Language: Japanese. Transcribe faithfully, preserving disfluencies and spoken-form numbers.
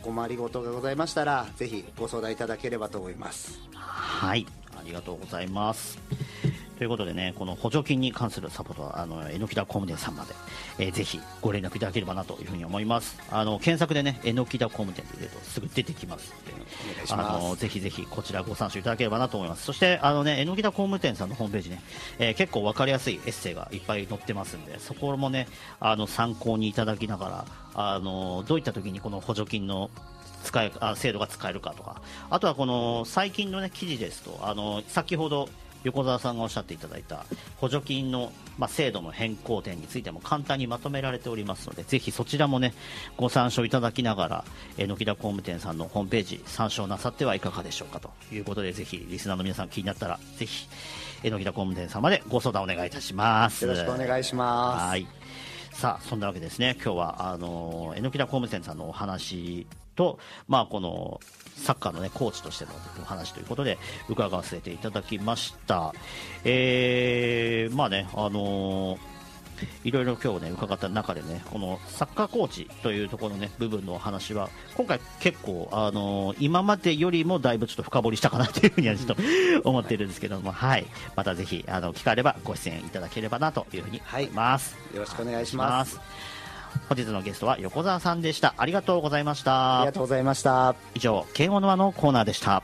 困りごとがございましたらぜひご相談いただければと思います。 はい、ありがとうございます。ということでね、この補助金に関するサポートはあの榎田工務店さんまで、えー、ぜひご連絡いただければなというふうに思います。あの検索でね榎田工務店と入れるとすぐ出てきますので、 お願いします。 あのぜひぜひこちらご参照いただければなと思います。そしてあのね榎田工務店さんのホームページね、えー、結構わかりやすいエッセイがいっぱい載ってますんで、そこもねあの参考にいただきながら、あのどういった時にこの補助金の使えあ制度が使えるかとか、あとはこの最近のね記事ですと、あの先ほど横澤さんがおっしゃっていただいた補助金の、まあ、制度の変更点についても簡単にまとめられておりますので、ぜひそちらもねご参照いただきながら榎田工務店さんのホームページ参照なさってはいかがでしょうかということで、ぜひリスナーの皆さん気になったらぜひ榎田工務店さんまでご相談お願いいたします。 よろしくお願いします。 はい、さあそんなわけですね、今日はあの榎田工務店さんのお話と、まあ、このサッカーの、ね、コーチとしてのお話ということで伺わせていただきました。えー、まあね、あのー、いろいろ今日ね伺った中でね、このサッカーコーチというところのね部分のお話は今回結構、あのー、今までよりもだいぶちょっと深掘りしたかなというふうにはちょっと思っているんですけども、はい、またぜひあの機会あればご出演いただければなというふうに思います。 はい、よろしくお願いします。 本日のゲストは横澤さんでした。ありがとうございました。 ありがとうございました。 以上、慶応の輪のコーナーでした。